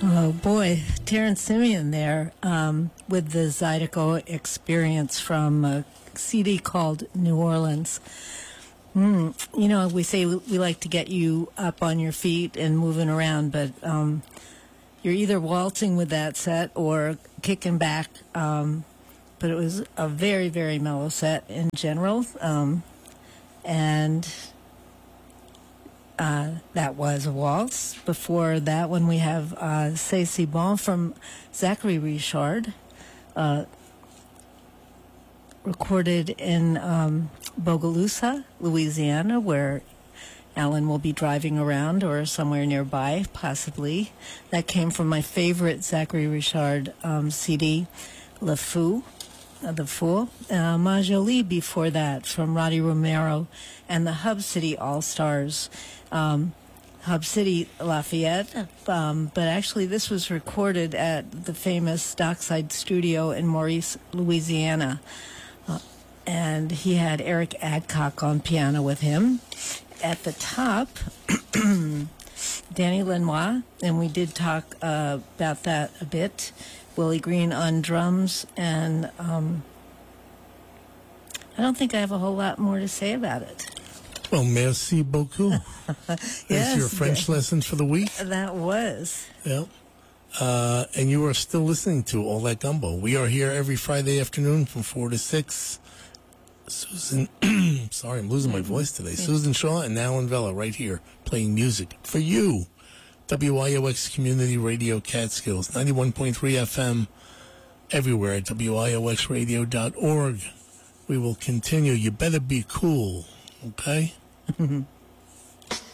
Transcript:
Oh boy, Terrence Simeon there with the Zydeco Experience from a CD called New Orleans. You know, we say we like to get you up on your feet and moving around, but you're either waltzing with that set or kicking back. But it was a very, very mellow set in general. And that was a waltz. Before that one, we have C'est Si Bon from Zachary Richard, recorded in Bogalusa, Louisiana, where Alan will be driving around or somewhere nearby, possibly. That came from my favorite Zachary Richard CD, Le Fou. The Fool. Ma Jolie before that from Roddy Romero and the Hub City All-Stars. Hub City Lafayette, but actually this was recorded at the famous Dockside Studio in Maurice, Louisiana. And he had Eric Adcock on piano with him. At the top, Danny Lenoir, and we did talk about that a bit. Willie Green on drums, and I don't think I have a whole lot more to say about it. Well, merci beaucoup. Yes, that's your French lessons for the week. That was. Yep. And you are still listening to All That Gumbo. We are here every Friday afternoon from 4 to 6. Susan, sorry, I'm losing my voice today. Susan Shaw and Alan Vella right here playing music for you. WIOX Community Radio Catskills, 91.3 FM, everywhere at WIOXradio.org. We will continue. You better be cool, okay?